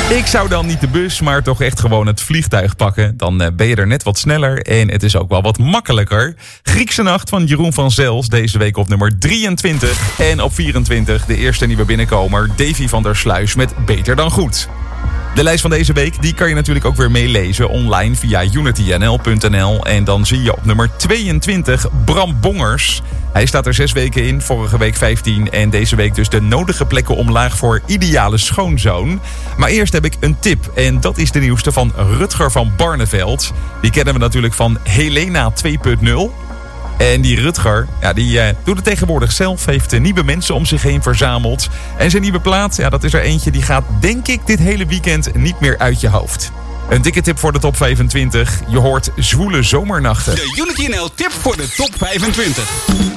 Ik zou dan niet de bus, maar toch echt gewoon het vliegtuig pakken. Dan ben je er net wat sneller en het is ook wel wat makkelijker. Griekse Nacht van Jeroen van Zels, deze week op nummer 23. En op 24 de eerste nieuwe binnenkomer, Davy van der Sluis met Beter dan Goed. De lijst van deze week die kan je natuurlijk ook weer meelezen online via unitynl.nl. En dan zie je op nummer 22 Bram Bongers. Hij staat er 6 weken in, vorige week 15. En deze week dus de nodige plekken omlaag voor ideale schoonzoon. Maar eerst heb ik een tip. En dat is de nieuwste van Rutger van Barneveld. Die kennen we natuurlijk van Helena 2.0. En die Rutger, ja, die doet het tegenwoordig zelf. Heeft nieuwe mensen om zich heen verzameld. En zijn nieuwe plaat, ja, dat is er eentje die gaat, denk ik, dit hele weekend niet meer uit je hoofd. Een dikke tip voor de top 25. Je hoort Zwoele Zomernachten. De Unity NL tip voor de top 25.